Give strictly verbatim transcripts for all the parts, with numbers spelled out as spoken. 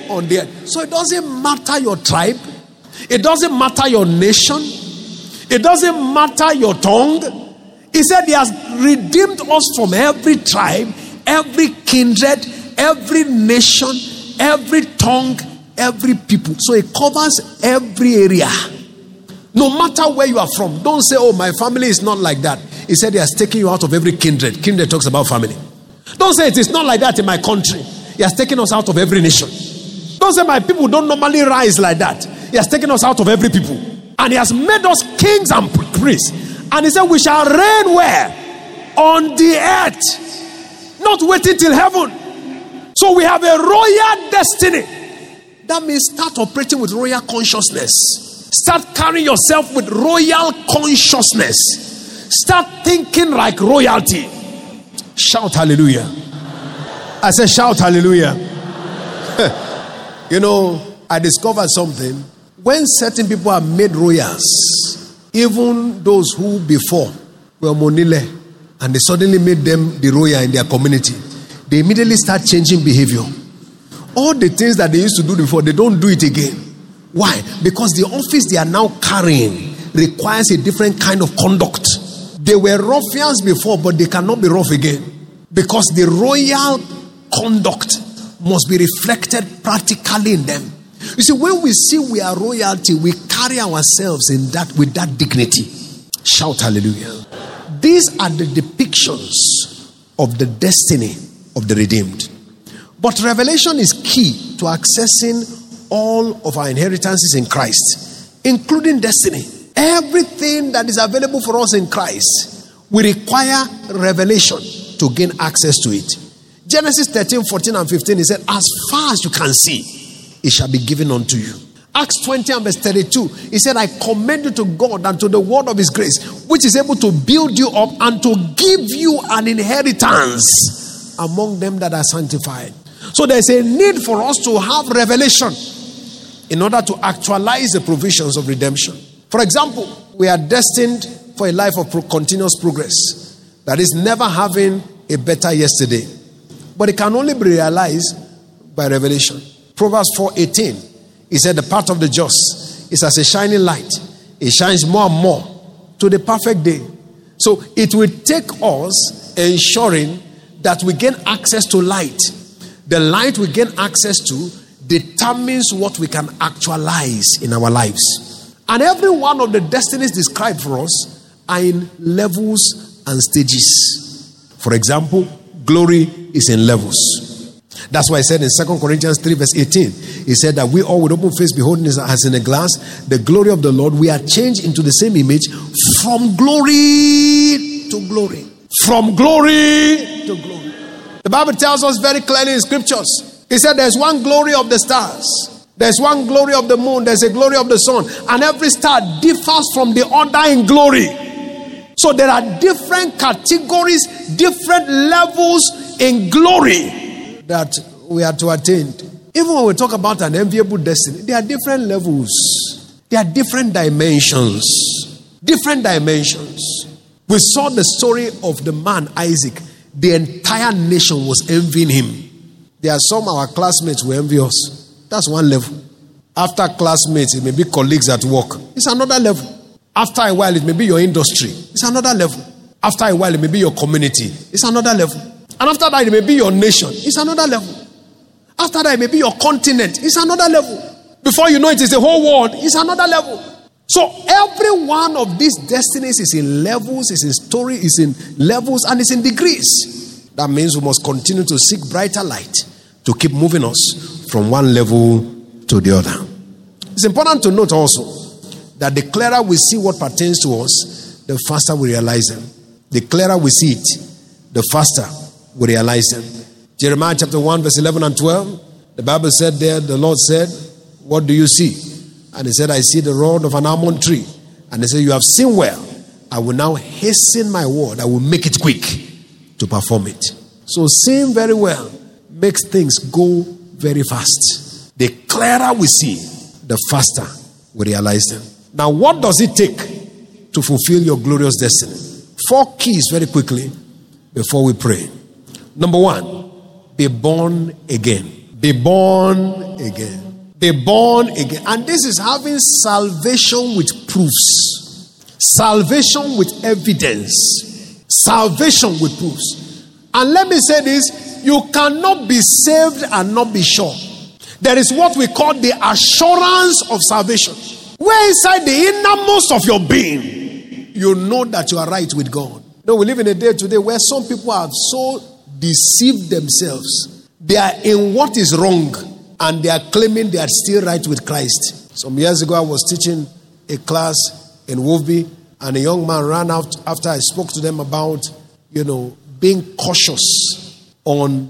On the earth. So it doesn't matter your tribe. It doesn't matter your nation. It doesn't matter your tongue. He said he has redeemed us from every tribe, every kindred, every nation, every tongue, every people. So it covers every area. No matter where you are from. Don't say, oh, my family is not like that. He said he has taken you out of every kindred. Kindred talks about family. Don't say it is not like that in my country. He has taken us out of every nation. Don't say my people don't normally rise like that. He has taken us out of every people. And he has made us kings and priests. And he said we shall reign where? On the earth. Not waiting till heaven. So we have a royal destiny. That means start operating with royal consciousness. Start carrying yourself with royal consciousness. Start thinking like royalty. Shout hallelujah. I said shout hallelujah. You know, I discovered something. When certain people are made royals, even those who before were monile, and they suddenly made them the royal in their community, they immediately start changing behavior. All the things that they used to do before, they don't do it again. Why? Because the office they are now carrying requires a different kind of conduct. They were ruffians before, but they cannot be rough again. Because the royal conduct must be reflected practically in them. You see, when we see we are royalty, we carry ourselves in that with that dignity. Shout hallelujah. These are the depictions of the destiny of the redeemed. But revelation is key to accessing all of our inheritances in Christ, including destiny. Everything that is available for us in Christ, we require revelation to gain access to it. Genesis thirteen, fourteen and fifteen, he said, as far as you can see, it shall be given unto you. Acts twenty and verse thirty-two, he said, I commend you to God and to the word of his grace, which is able to build you up and to give you an inheritance among them that are sanctified. So there's a need for us to have revelation in order to actualize the provisions of redemption. For example, we are destined for a life of pro- continuous progress. That is, never having a better yesterday. But it can only be realized by revelation. Proverbs four eighteen, he said, the path of the just is as a shining light. It shines more and more to the perfect day. So it will take us ensuring that we gain access to light. The light we gain access to determines what we can actualize in our lives. And every one of the destinies described for us are in levels and stages. For example, glory is in levels. That's why I said in Second Corinthians three verse eighteen, he said that we all with open face beholding as in a glass the glory of the Lord, we are changed into the same image from glory to glory. From glory to glory. The Bible tells us very clearly in scriptures. He said there's one glory of the stars. There's one glory of the moon. There's a glory of the sun. And every star differs from the other in glory. So there are different categories, different levels in glory that we are to attain. Even when we talk about an enviable destiny, there are different levels. There are different dimensions. Different dimensions. We saw the story of the man Isaac. The entire nation was envying him. There are some of our classmates who envy us. That's one level. After classmates, it may be colleagues at work. It's another level. After a while, it may be your industry. It's another level. After a while, it may be your community. It's another level. And after that, it may be your nation. It's another level. After that, it may be your continent. It's another level. Before you know it, it's the whole world. It's another level. So every one of these destinies is in levels, is in story, is in levels, and is in degrees. That means we must continue to seek brighter light to keep moving us from one level to the other. It's important to note also that the clearer we see what pertains to us, the faster we realize them. The clearer we see it, the faster we realize them. Jeremiah chapter one, verse eleven and twelve, the Bible said there, the Lord said, what do you see? And he said, I see the rod of an almond tree. And he said, you have seen well. I will now hasten my word. I will make it quick to perform it. So seeing very well makes things go very fast. The clearer we see, the faster we realize them. Now, what does it take to fulfill your glorious destiny? Four keys very quickly before we pray. Number one, be born again. Be born again. Be born again. And this is having salvation with proofs. Salvation with evidence. Salvation with proofs. And let me say this, you cannot be saved and not be sure. There is what we call the assurance of salvation. Where inside the innermost of your being, you know that you are right with God. No, we live in a day today where some people have so deceived themselves. They are in what is wrong and they are claiming they are still right with Christ. Some years ago, I was teaching a class in Wolfby, and a young man ran out after I spoke to them about, you know, being cautious on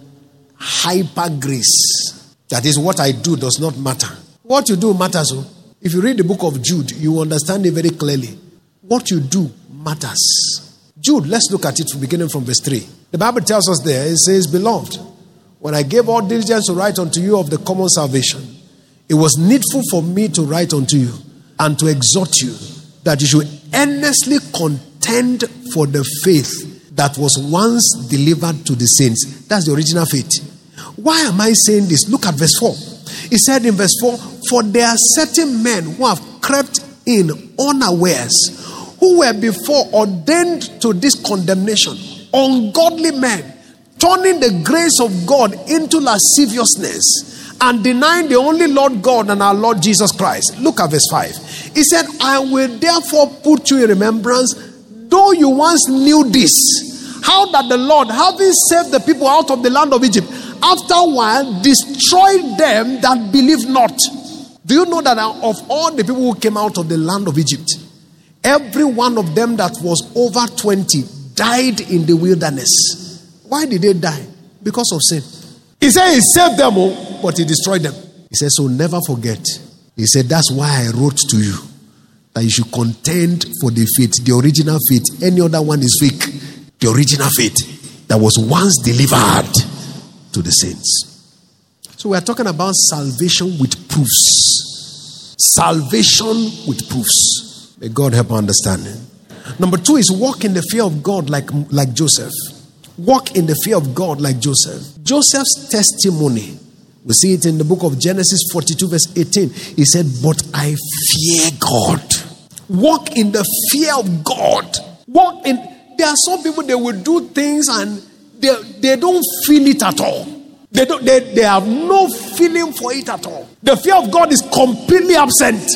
hyper grace. That is, what I do does not matter. What you do matters. If you read the book of Jude, you understand it very clearly. What you do matters. Jude, let's look at it from beginning from verse three. The Bible tells us there, it says, Beloved, when I gave all diligence to write unto you of the common salvation, it was needful for me to write unto you and to exhort you that you should earnestly contend for the faith that was once delivered to the saints. That's the original faith. Why am I saying this? Look at verse four. He said in verse four, For there are certain men who have crept in unawares, who were before ordained to this condemnation, ungodly men, turning the grace of God into lasciviousness and denying the only Lord God and our Lord Jesus Christ. Look at verse five. He said, I will therefore put you in remembrance, though you once knew this, how that the Lord, having saved the people out of the land of Egypt, after a while destroyed them that believed not. Do you know that of all the people who came out of the land of Egypt, every one of them that was over twenty died in the wilderness? Why did they die? Because of sin. He said he saved them all, but he destroyed them. He said, so never forget. He said, that's why I wrote to you that you should contend for the faith, the original faith. Any other one is fake. The original faith that was once delivered to the saints. So we are talking about salvation with proofs. Salvation with proofs. May God help our understanding. Number two is walk in the fear of God like, like Joseph. Walk in the fear of God like Joseph. Joseph's testimony, we see it in the book of Genesis forty-two verse eighteen. He said, but I fear God. Walk in the fear of God. Walk in. There are some people, they will do things and they, they don't feel it at all. They, don't, they, they have no feeling for it at all. The fear of God is completely absent.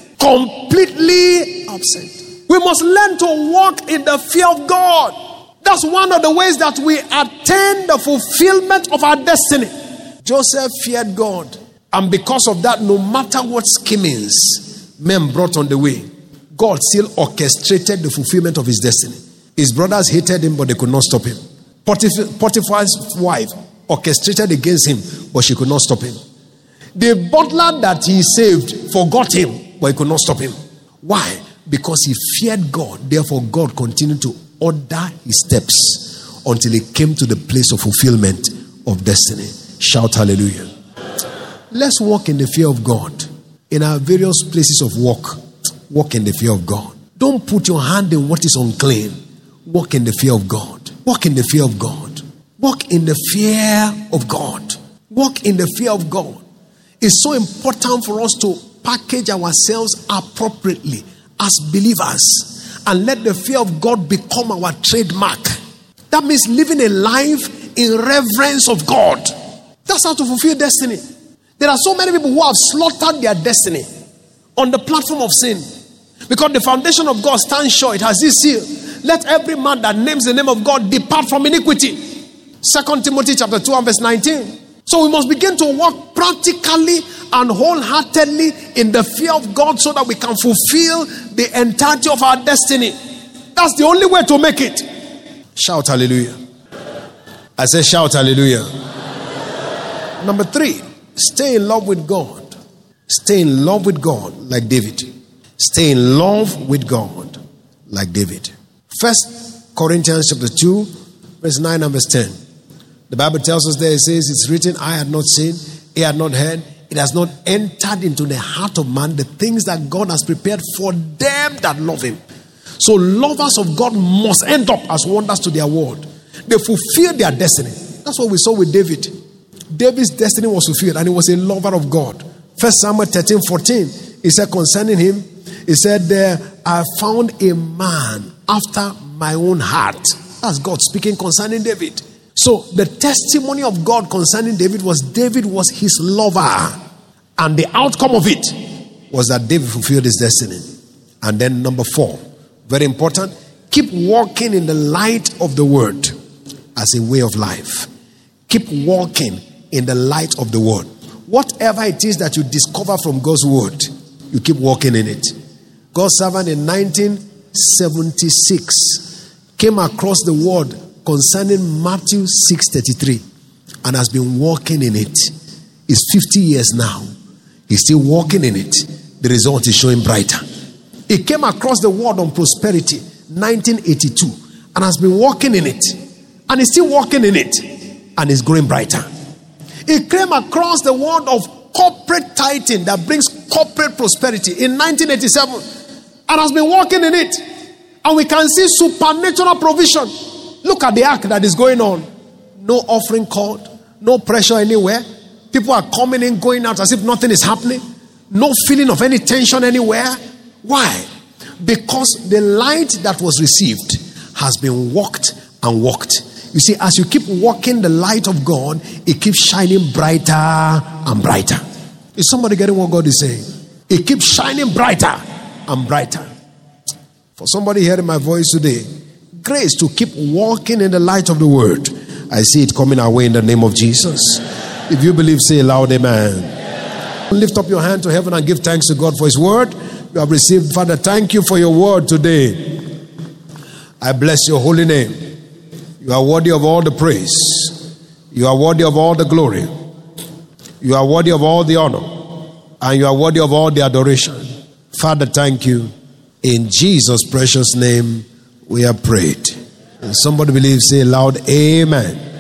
Completely absent. We must learn to walk in the fear of God. That's one of the ways that we attain the fulfillment of our destiny. Joseph feared God. And because of that, no matter what schemings men brought on the way, God still orchestrated the fulfillment of his destiny. His brothers hated him, but they could not stop him. Potiphar's wife orchestrated against him, but she could not stop him. The butler that he saved forgot him, but he could not stop him. Why? Because he feared God. Therefore, God continued to order his steps until he came to the place of fulfillment of destiny. Shout hallelujah. Let's walk in the fear of God. In our various places of work, walk in the fear of God. Don't put your hand in what is unclean. Walk in the fear of God. Walk in the fear of God. Walk in the fear of God. Walk in the fear of God. It's so important for us to package ourselves appropriately as believers and let the fear of God become our trademark. That means living a life in reverence of God. That's how to fulfill destiny. There are so many people who have slaughtered their destiny on the platform of sin because the foundation of God stands sure. It has this seal. Let every man that names the name of God depart from iniquity. Second Timothy chapter two and verse nineteen. So we must begin to walk practically and wholeheartedly in the fear of God so that we can fulfill the entirety of our destiny. That's the only way to make it. Shout hallelujah. I say shout hallelujah. Number three, stay in love with God. Stay in love with God like David. Stay in love with God like David. First Corinthians chapter two, verse nine and verse ten. The Bible tells us there, it says, it's written, I had not seen, he had not heard, it has not entered into the heart of man the things that God has prepared for them that love him. So lovers of God must end up as wonders to their world. They fulfill their destiny. That's what we saw with David. David's destiny was fulfilled, and he was a lover of God. First Samuel thirteen fourteen, he said concerning him, he said, uh, I found a man after my own heart. That's God speaking concerning David. So the testimony of God concerning David was David was his lover. And the outcome of it was that David fulfilled his destiny. And then number four, very important, keep walking in the light of the word as a way of life. Keep walking in the light of the word. Whatever it is that you discover from God's word, you keep walking in it. God's servant in nineteen seventy-six came across the word concerning Matthew six thirty-three and has been walking in it. It's fifty years now. He's still walking in it. The result is showing brighter. He came across the word on prosperity nineteen eighty-two and has been walking in it. And he's still walking in it. And it's growing brighter. He came across the word of corporate tithing that brings corporate prosperity in nineteen eighty-seven and has been walking in it. And we can see supernatural provision. Look at the ark that is going on. No offering called, no pressure anywhere. People are coming in, going out as if nothing is happening. No feeling of any tension anywhere. Why? Because the light that was received has been walked and walked. You see, as you keep walking the light of God, it keeps shining brighter and brighter. Is somebody getting what God is saying? It keeps shining brighter and brighter. For somebody hearing my voice today, grace to keep walking in the light of the word. I see it coming our way in the name of Jesus. If you believe, say loud amen. Amen. Lift up your hand to heaven and give thanks to God for his word. You have received. Father, thank you for your word today. I bless your holy name. You are worthy of all the praise. You are worthy of all the glory. You are worthy of all the honor. And you are worthy of all the adoration. Father, thank you. In Jesus' precious name, we have prayed. And somebody believes, say loud, amen. Amen.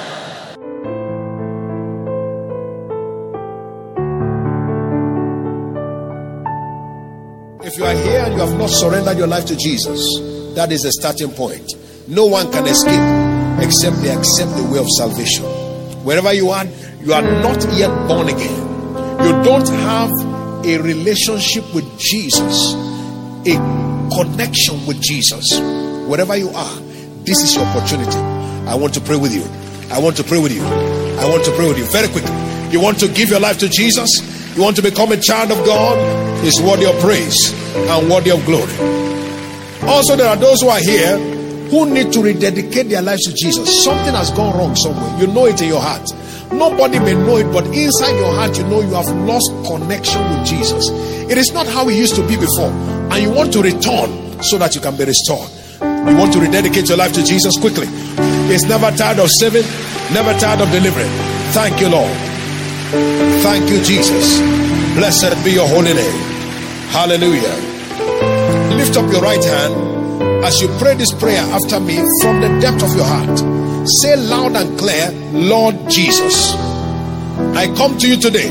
If you are here and you have not surrendered your life to Jesus, that is the starting point. No one can escape except they accept the way of salvation. Wherever you are, you are not yet born again. You don't have a relationship with Jesus, a connection with Jesus. Wherever you are, this is your opportunity. I want to pray with you. I want to pray with you. I want to pray with you very quickly. You want to give your life to Jesus? You want to become a child of God? He's worthy of praise and worthy of glory. Also, there are those who are here who need to rededicate their lives to Jesus. Something has gone wrong somewhere. You know it in your heart. Nobody may know it, but inside your heart, you know you have lost connection with Jesus. It is not how it used to be before. And you want to return so that you can be restored. You want to rededicate your life to Jesus quickly. He's never tired of saving, never tired of delivering. Thank you, Lord. Thank you, Jesus. Blessed be your holy name. Hallelujah. Lift up your right hand as you pray this prayer after me from the depth of your heart. Say loud and clear, Lord Jesus, I come to you today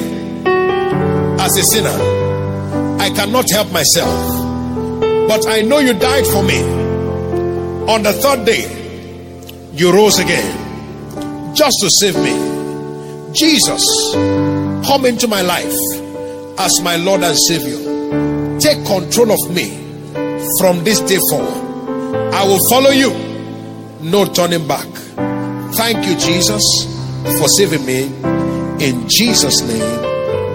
as a sinner. I cannot help myself, but I know you died for me. On the third day, you rose again just to save me. Jesus, come into my life as my Lord and Savior. Take control of me from this day forward. I will follow you, no turning back. Thank you, Jesus, for saving me. In Jesus' name,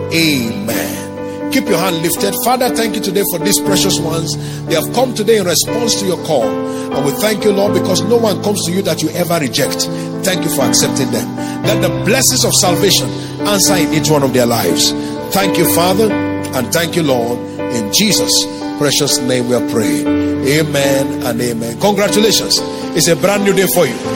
amen. Keep your hand lifted. Father, thank you today for these precious ones. They have come today in response to your call. And we thank you, Lord, because no one comes to you that you ever reject. Thank you for accepting them. Let the blessings of salvation answer in each one of their lives. Thank you, Father, and thank you, Lord. In Jesus' precious name we are praying. Amen and amen. Congratulations. It's a brand new day for you.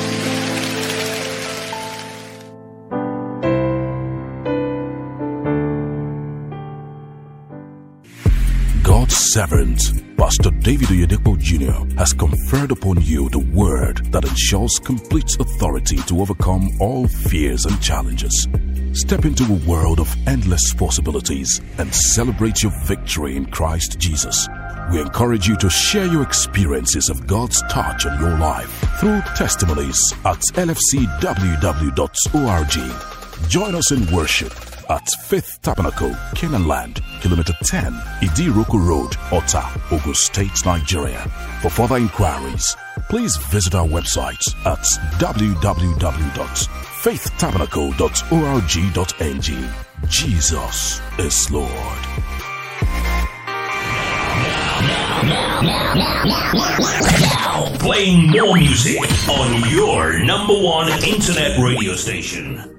God's servant, Pastor David Oyedepo Junior has conferred upon you the word that ensures complete authority to overcome all fears and challenges. Step into a world of endless possibilities and celebrate your victory in Christ Jesus. We encourage you to share your experiences of God's touch on your life through testimonies at l f c w w dot org. Join us in worship at Faith Tabernacle, Canaan Land, Kilometer ten, Idiroku Road, Ota, Ogun State, Nigeria. For further inquiries, please visit our website at w w w dot faith tabernacle dot org dot n g. Jesus is Lord. Now, playing more music on your number one internet radio station.